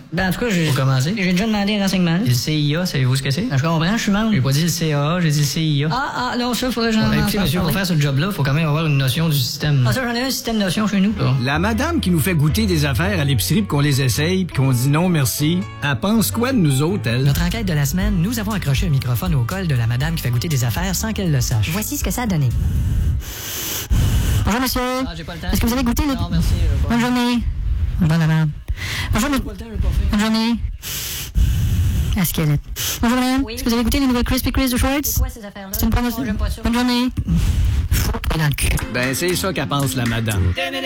Ben, en tout cas, j'ai... Pour commencer. J'ai déjà demandé un renseignement. Et le CIA, savez-vous ce que c'est? Ben, je comprends, je suis membre. J'ai pas dit le CAA, j'ai dit le CIA. Non, ça, faudrait que j'en Écoutez, monsieur, pour faire ce job-là, faut quand même avoir une notion du système. Ah, ça, j'en ai un système de notion chez nous. La madame qui nous fait goûter des affaires à l'épicerie pis qu'on les essaye pis qu'on dit non merci, elle pense quoi de nous autres, elle? Notre enquête de la semaine, nous avons accroché un microphone au col de la madame qui fait goûter des affaires sans qu'elle le sache. Voici ce que ça a donné. Bonjour, monsieur. Ah, j'ai pas le temps. Est-ce que vous avez goûté le... Non, merci. Bonne journée. Bonne madame. Bonjour, J'ai pas le temps, j'ai pas fait. bonne journée. La squelette. Bonjour, madame. Oui. Est-ce que vous avez goûté les nouvelles Crispy Crisp de Schwartz? C'est quoi ces affaires-là? C'est une promotion. Oh, j'aime pas ça. Bonne journée. Fou, dans le cul. Ben, c'est ça qu'elle pense, la madame.